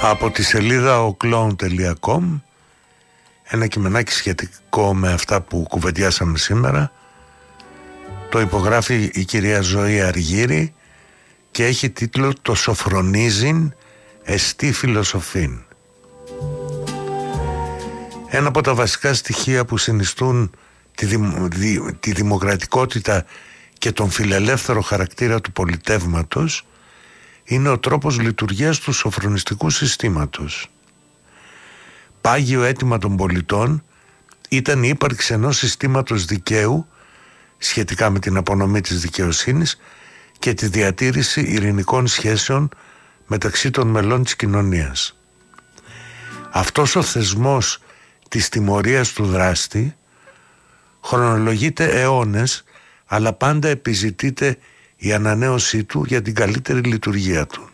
Από τη σελίδα oclown.com, ένα κειμενάκι σχετικό με αυτά που κουβεντιάσαμε σήμερα. Το υπογράφει η κυρία Ζωή Αργύρη και έχει τίτλο «Το σοφρονίζειν εστί φιλοσοφήν». Ένα από τα βασικά στοιχεία που συνιστούν τη δημοκρατικότητα και τον φιλελεύθερο χαρακτήρα του πολιτεύματος είναι ο τρόπος λειτουργίας του σοφρονιστικού συστήματος. Πάγιο αίτημα των πολιτών ήταν η ύπαρξη ενός συστήματος δικαίου σχετικά με την απονομή της δικαιοσύνης και τη διατήρηση ειρηνικών σχέσεων μεταξύ των μελών της κοινωνίας. Αυτός ο θεσμός της τιμωρίας του δράστη χρονολογείται αιώνες, αλλά πάντα επιζητείται η ανανέωσή του για την καλύτερη λειτουργία του.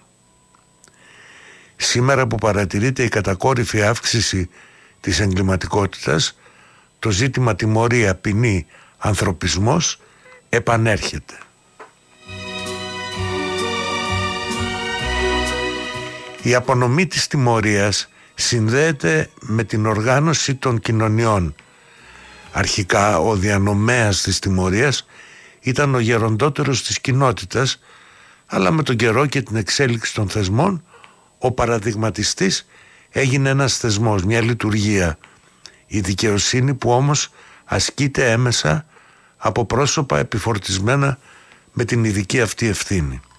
Σήμερα που παρατηρείται η κατακόρυφη αύξηση της εγκληματικότητας, το ζήτημα τιμωρία, ποινή, ανθρωπισμός επανέρχεται. Η απονομή της τιμωρίας συνδέεται με την οργάνωση των κοινωνιών. Αρχικά ο διανομέας της τιμωρίας ήταν ο γεροντότερος της κοινότητας, αλλά με τον καιρό και την εξέλιξη των θεσμών ο παραδειγματιστής έγινε ένας θεσμός, μια λειτουργία, η δικαιοσύνη που όμως ασκείται έμεσα από πρόσωπα επιφορτισμένα με την ειδική αυτή ευθύνη.